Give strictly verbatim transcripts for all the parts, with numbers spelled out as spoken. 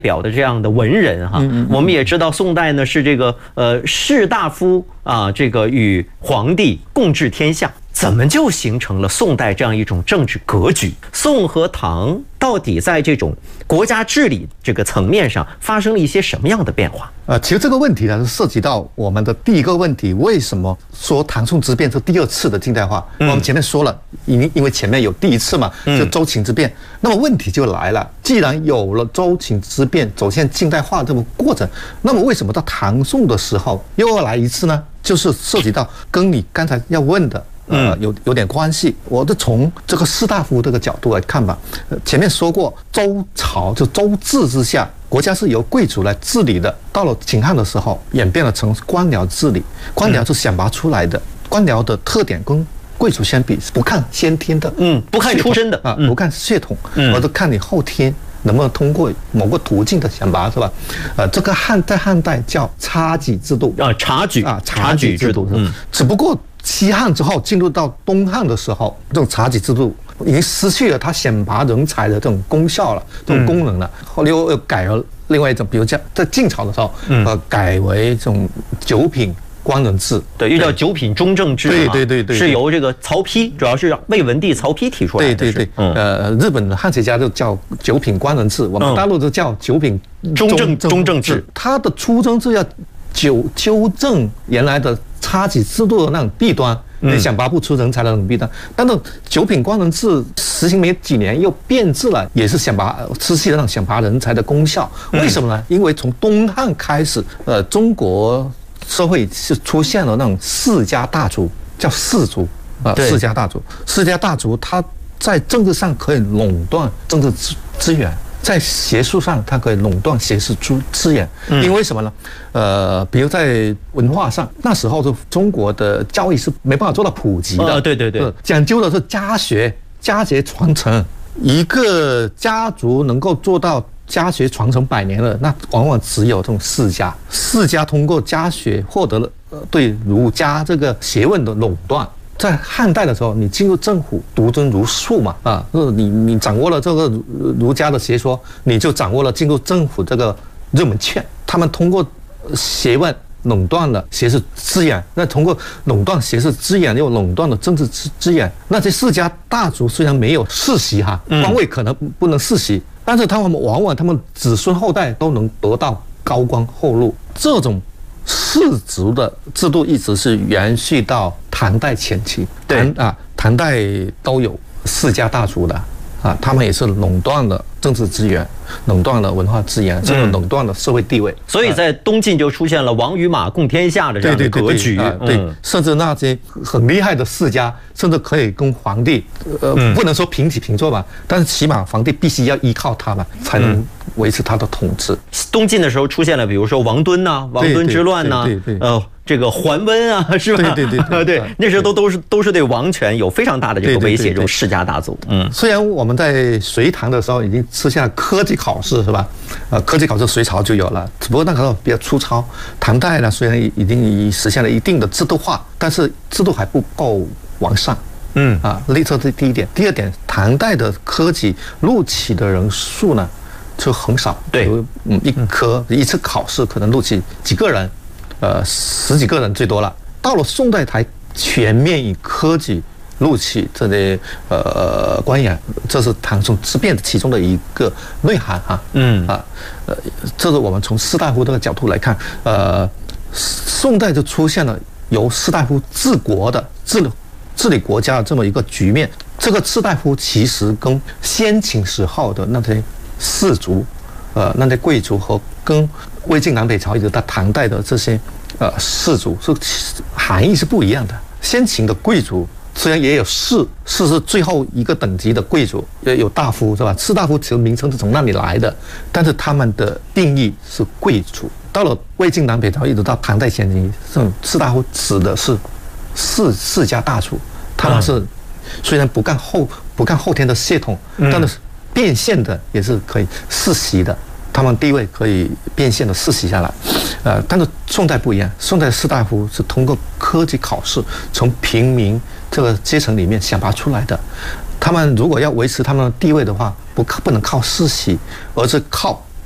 表的这样的文人哈，我们也知道宋代呢是这个呃士大夫啊，这个与皇帝共治天下，怎么就形成了宋代这样一种政治格局？宋和唐到底在这种国家治理这个层面上发生了一些什么样的变化？ 呃，其实这个问题呢是涉及到我们的第一个问题：为什么说唐宋之变是第二次的近代化？嗯、我们前面说了，因因为前面有第一次嘛，就周秦之变。嗯、那么问题就来了，既然有了周秦之变走向近代化这个过程，那么为什么到唐宋的时候又要来一次呢？就是涉及到跟你刚才要问的。呃，有有点关系。我就从这个士大夫这个角度来看吧。呃，前面说过，周朝就周制之下，国家是由贵族来治理的。到了秦汉的时候，演变了成官僚治理。官僚是选拔出来的，官僚的特点跟贵族相比是不看先天的， 嗯，不看出身的啊，不看血统，而是看你后天能不能通过某个途径的选拔，是吧？呃，这个汉在汉代叫察举制度啊，察举啊，察举制度。嗯，只不过西汉之后进入到东汉的时候，这种察举制度已经失去了它选拔人才的这种功效了，这种功能了。后来又改了另外一种，比如像在晋朝的时候，呃，改为这种九品官人制， 对，又叫九品中正制， 对对对对， 是由这个曹丕，主要是魏文帝曹丕提出来的。 对对对，呃，日本的汉学家就叫九品官人制，我们大陆就叫九品中正中正制。 它的初衷是要纠纠正原来的察举制度的那种弊端，你选拔不出人才的那种弊端。但是九品官人制实行没几年又变质了，也是选拔失去了那种选拔人才的功效。为什么呢？因为从东汉开始，呃，中国社会是出现了那种世家大族，叫士族啊，世家大族，世家大族，他在政治上可以垄断政治资资源。在学术上，它可以垄断学术资源，因为什么呢？呃，比如在文化上，那时候的中国的教育是没办法做到普及的， 哦、对对对， 讲究的是家学、家学传承。一个家族能够做到家学传承百年了，那往往只有这种世家。世家通过家学获得了对儒家这个学问的垄断。在汉代的时候，你进入政府，独尊儒术嘛，啊，你你掌握了这个儒家的学说，你就掌握了进入政府这个入门券。他们通过学问垄断了学术资源，那通过垄断学术资源又垄断了政治资源。那些世家大族虽然没有世袭哈，官位可能不能世袭，但是他们往往他们子孙后代都能得到高官厚禄。这种世族的制度一直是延续到唐代前期，唐啊，唐代都有世家大族的啊，他们也是垄断了政治资源，垄断了文化资源，甚至垄断了社会地位。 所以在东晋就出现了王与马共天下的这样的格局， 对， 对， 对， 对， 对，甚至那些很厉害的世家，甚至可以跟皇帝，呃，不能说平起平坐吧，但是起码皇帝必须要依靠他们，才能维持他的统治。 东晋的时候出现了，比如说王敦呐、王敦之乱呐，呃。这个桓温啊，是吧？ 对对对对， 那时候都都是都是对王权有非常大的这个威胁，这种世家大族。嗯， 虽然我们在隋唐的时候已经出现了科举考试，是吧？呃，科举考试隋朝就有了，只不过那个时候比较粗糙。唐代呢，虽然已经实现了一定的制度化，但是制度还不够完善。嗯啊，这是第一点。第二点，唐代的科举录取的人数呢就很少， 对， 嗯，一科一次考试可能录取几个人。呃，十几个人最多了。到了宋代才全面以科举录取这类呃官员，这是唐宋之变的其中的一个内涵哈。嗯啊，呃，这是我们从士大夫这个角度来看，呃，宋代就出现了由士大夫治国的治治理国家的这么一个局面。这个士大夫其实跟先秦时候的那些士族，呃，那些贵族和跟魏晋南北朝一直到唐代的这些呃士族是含义是不一样的。先秦的贵族虽然也有士，士是最后一个等级的贵族，也有大夫是吧？士大夫其实名称是从那里来的，但是他们的定义是贵族。到了魏晋南北朝一直到唐代前期，这种士大夫指的是世世家大族，他们是虽然不干后不干后天的血统，但是变现的也是可以世袭的。他们地位可以变现的世袭下来，呃，但是宋代不一样，宋代士大夫是通过科举考试从平民这个阶层里面选拔出来的。他们如果要维持他们的地位的话，不不能靠世袭，而是靠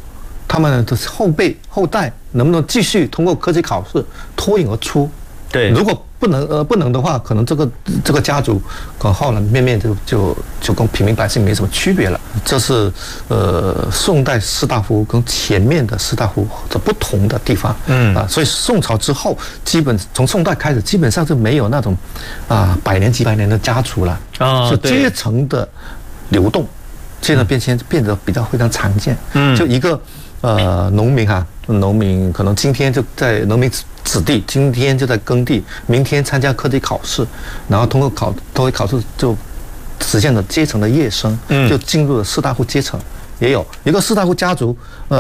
他们的后辈后代能不能继续通过科举考试脱颖而出？ 对， 如果不能呃不能的话，可能这个这个家族可能后来面面就就就跟平民百姓没什么区别了。这是呃宋代士大夫跟前面的士大夫的不同的地方。嗯啊，所以宋朝之后，基本从宋代开始，基本上就没有那种啊百年几百年的家族了啊，是阶层的流动，阶层变迁变得比较非常常见。嗯，就一个呃农民哈、啊。农民可能今天就在农民子弟，今天就在耕地，明天参加科举考试，然后通过考通过考试就实现了阶层的跃升，就进入了士大夫阶层。也有一个士大夫家族，呃。